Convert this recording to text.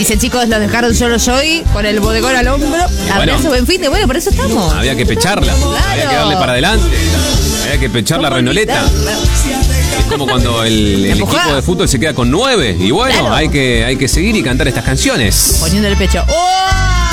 Dice, chicos, los dejaron solos hoy con el bodegón al hombro. Abrazo, buen fin de. Bueno, por eso estamos. Había que pecharla. Claro. Había que darle para adelante. Había que pechar la renoleta. Es como cuando el equipo de fútbol se queda con 9. Y bueno, Claro. hay que seguir y cantar estas canciones. Poniendo el pecho. ¡Oh!